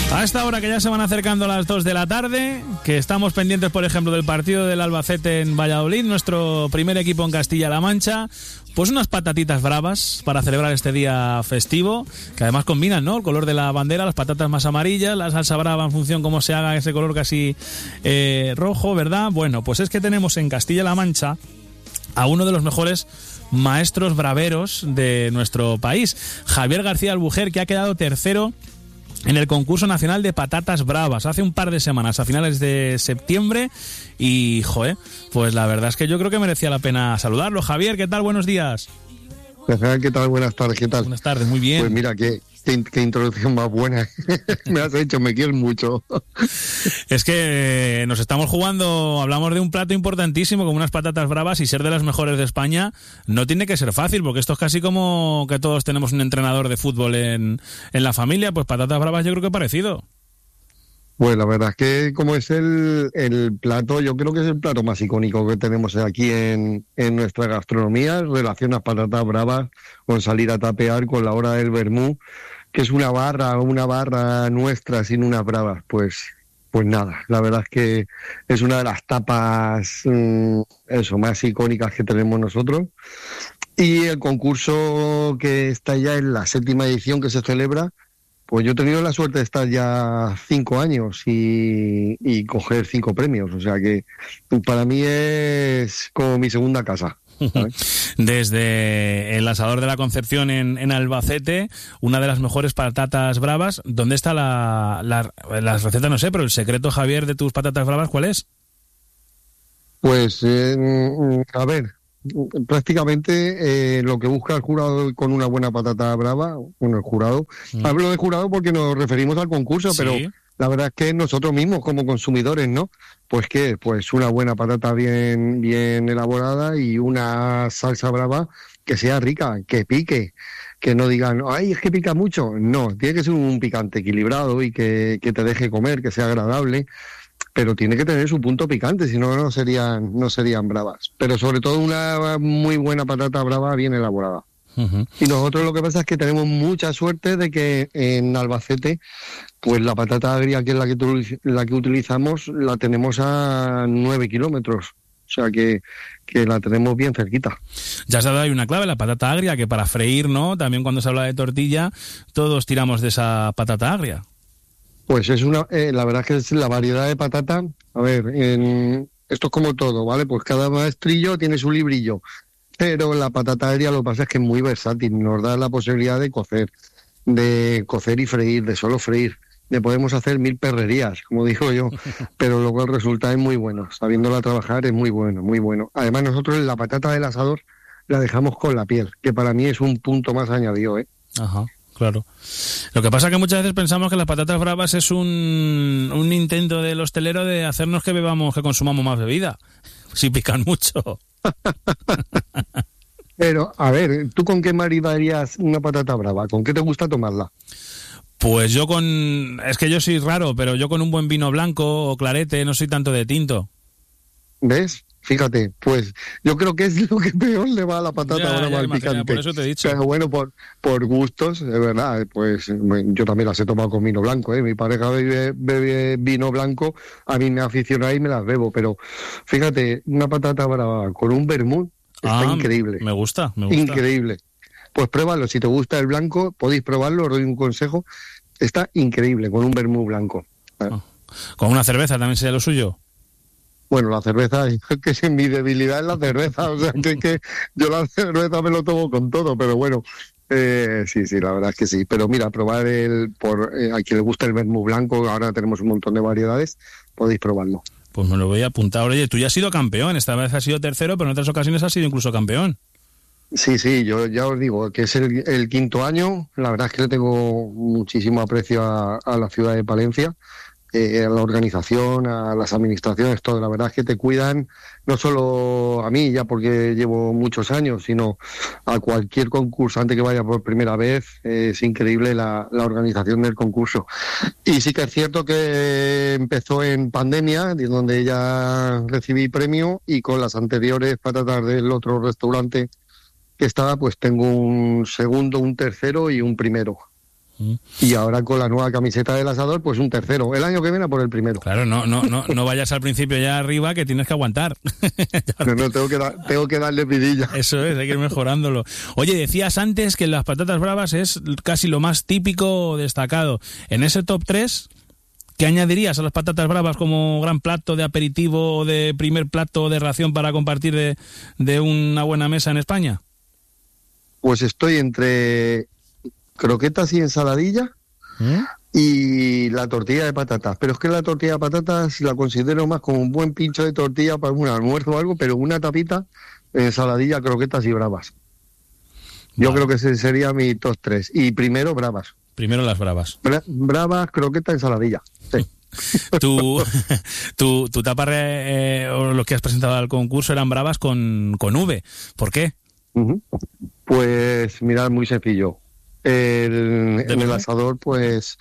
A esta hora que ya se van acercando las 2 de la tarde, que estamos pendientes, por ejemplo, del partido del Albacete en Valladolid, nuestro primer equipo en Castilla-La Mancha, pues unas patatitas bravas para celebrar este día festivo, que además combinan, ¿no?, el color de la bandera, las patatas más amarillas, la salsa brava en función cómo se haga ese color casi rojo, ¿verdad? Bueno, pues es que tenemos en Castilla-La Mancha a uno de los mejores maestros braveros de nuestro país, Javier García Albujer, que ha quedado tercero en el concurso nacional de patatas bravas hace un par de semanas, a finales de septiembre, y pues la verdad es que yo creo que merecía la pena saludarlo. Javier, ¿qué tal? Buenos días. ¿Qué tal? Buenas tardes, ¿qué tal? Buenas tardes, muy bien. Pues mira, qué introducción más buena me has hecho, me quieres mucho. Es que nos estamos jugando, hablamos de un plato importantísimo como unas patatas bravas, y ser de las mejores de España no tiene que ser fácil, porque esto es casi como que todos tenemos un entrenador de fútbol en la familia, pues patatas bravas yo creo que parecido. Pues la verdad es que como es el plato, yo creo que es el plato más icónico que tenemos aquí en nuestra gastronomía. Relacionas patatas bravas con salir a tapear, con la hora del vermú, que es una barra nuestra sin unas bravas. Pues nada, la verdad es que es una de las tapas más icónicas que tenemos nosotros. Y el concurso, que está ya en la 7ª edición que se celebra, pues yo he tenido la suerte de estar ya 5 años y coger 5 premios. O sea que para mí es como mi segunda casa, ¿sabes? Desde el Asador de la Concepción en Albacete, una de las mejores patatas bravas. ¿Dónde está las recetas? No sé, pero el secreto, Javier, de tus patatas bravas, ¿cuál es? Pues, a ver, prácticamente lo que busca el jurado con una buena patata brava, el jurado, hablo de jurado porque nos referimos al concurso, sí, pero la verdad es que nosotros mismos como consumidores, ¿no? Pues una buena patata bien elaborada y una salsa brava que sea rica, que pique, que no digan, ay, es que pica mucho. No, tiene que ser un picante equilibrado y que te deje comer, que sea agradable, pero tiene que tener su punto picante, si no, no serían bravas. Pero sobre todo una muy buena patata brava bien elaborada. Uh-huh. Y nosotros lo que pasa es que tenemos mucha suerte de que en Albacete, pues la patata agria, que es la que utilizamos, la tenemos a 9 kilómetros. O sea que la tenemos bien cerquita. Ya se ha dado ahí una clave, la patata agria, que para freír, ¿no? También cuando se habla de tortilla, todos tiramos de esa patata agria. Pues es la verdad es que es la variedad de patata. A ver, esto es como todo, ¿vale? Pues cada maestrillo tiene su librillo. Pero la patata agria lo que pasa es que es muy versátil. Nos da la posibilidad de cocer y freír, de solo freír. Le podemos hacer 1000 perrerías, como digo yo. Pero luego el resultado es muy bueno. Sabiéndola trabajar es muy bueno, muy bueno. Además nosotros la patata del asador la dejamos con la piel, que para mí es un punto más añadido, ¿eh? Ajá. Claro. Lo que pasa es que muchas veces pensamos que las patatas bravas es un intento del hostelero de hacernos que consumamos más bebida, si pican mucho. Pero, a ver, ¿tú con qué maridarías una patata brava? ¿Con qué te gusta tomarla? Pues es que yo soy raro, pero yo con un buen vino blanco o clarete, no soy tanto de tinto. ¿Ves? Fíjate, pues yo creo que es lo que peor le va a la patata brava al picante. Por eso te he dicho. Pero bueno, por gustos, es verdad, pues yo también las he tomado con vino blanco, ¿eh? Mi pareja bebe vino blanco, a mí me aficiona y me las bebo, pero fíjate, una patata brava con un vermut está increíble. Me gusta. Increíble. Pues pruébalo, si te gusta el blanco, podéis probarlo, os doy un consejo, está increíble con un vermut blanco. ¿Con una cerveza también sería lo suyo? Bueno, la cerveza, que es mi debilidad es la cerveza, o sea, que yo la cerveza me lo tomo con todo, pero bueno, sí, la verdad es que sí. Pero mira, probar a quien le gusta el vermut blanco, ahora tenemos un montón de variedades, podéis probarlo. Pues me lo voy a apuntar. Oye, tú ya has sido campeón, esta vez has sido tercero, pero en otras ocasiones has sido incluso campeón. Sí, yo ya os digo que es el 5º año, la verdad es que le tengo muchísimo aprecio a la ciudad de Palencia. A la organización, a las administraciones, todo. La verdad es que te cuidan, no solo a mí, ya porque llevo muchos años, sino a cualquier concursante que vaya por primera vez. Es increíble la organización del concurso. Y sí que es cierto que empezó en pandemia, donde ya recibí premio, y con las anteriores patatas del otro restaurante que estaba, pues tengo un segundo, un tercero y un primero. Y ahora con la nueva camiseta del asador, pues un tercero. El año que viene por el primero. Claro, no vayas al principio ya arriba que tienes que aguantar. No, tengo que darle vidilla. Eso es, hay que ir mejorándolo. Oye, decías antes que las patatas bravas es casi lo más típico destacado. En ese top 3, ¿qué añadirías a las patatas bravas como gran plato de aperitivo o de primer plato de ración para compartir de una buena mesa en España? Pues estoy entre croquetas y ensaladilla y la tortilla de patatas. Pero es que la tortilla de patatas la considero más como un buen pincho de tortilla para un almuerzo o algo, pero una tapita, ensaladilla, croquetas y bravas. Yo creo que ese sería mi top 3. Y primero bravas. Primero las bravas. Bravas, croqueta, ensaladilla. Sí. Tu tapa o lo que has presentado al concurso eran bravas con V. ¿Por qué? Pues mirad, muy sencillo. En el asador, pues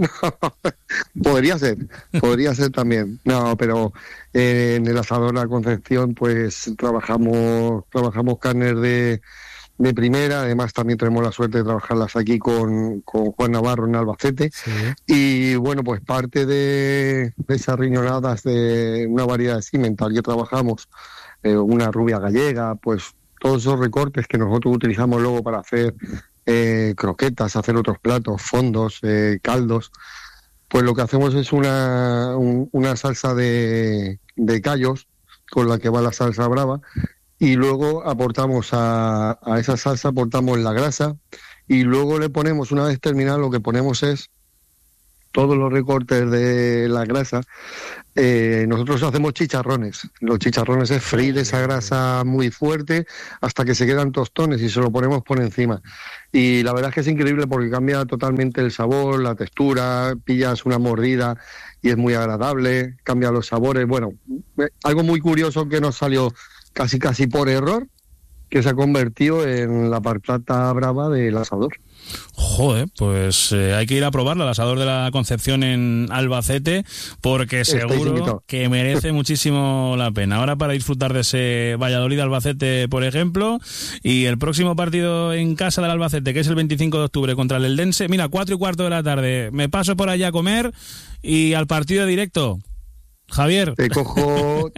podría ser también. No, pero en el asador La Concepción, pues trabajamos carnes de primera. Además, también tenemos la suerte de trabajarlas aquí con Juan Navarro en Albacete. Sí. Y bueno, pues parte de esas riñonadas de una variedad de cimental que trabajamos, una rubia gallega, pues todos esos recortes que nosotros utilizamos luego para hacer croquetas, hacer otros platos, fondos, caldos, pues lo que hacemos es una salsa de callos con la que va la salsa brava, y luego aportamos a esa salsa aportamos la grasa, y luego le ponemos, una vez terminado, lo que ponemos es todos los recortes de la grasa. Nosotros hacemos chicharrones. Los chicharrones es freír esa grasa muy fuerte hasta que se quedan tostones y se lo ponemos por encima. Y la verdad es que es increíble porque cambia totalmente el sabor, la textura, pillas una mordida y es muy agradable, cambia los sabores. Bueno, algo muy curioso que nos salió casi por error, que se ha convertido en la patata brava del asador. Joder, pues hay que ir a probarlo, el asador de La Concepción en Albacete, porque seguro que merece muchísimo la pena. Ahora para disfrutar de ese Valladolid-Albacete, por ejemplo, y el próximo partido en casa del Albacete, que es el 25 de octubre contra el Eldense, mira, 4:15 de la tarde, me paso por allá a comer y al partido directo. Javier. Te cojo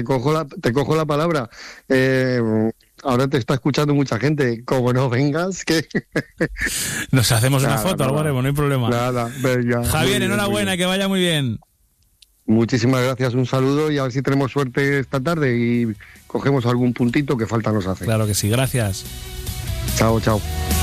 la palabra. Ahora te está escuchando mucha gente. Como no vengas, que nos hacemos una foto, algo haremos, no hay problema. Nada, ya, Javier, enhorabuena, que vaya muy bien. Muchísimas gracias, un saludo y a ver si tenemos suerte esta tarde y cogemos algún puntito que falta nos hace. Claro que sí, gracias. Chao.